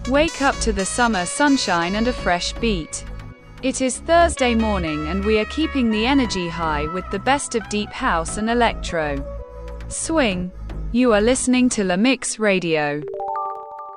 Wake up to the summer sunshine and a fresh beat. It is Thursday morning and we are keeping the energy high with the best of deep house and electro. Swing. You are listening to La Mix Radio.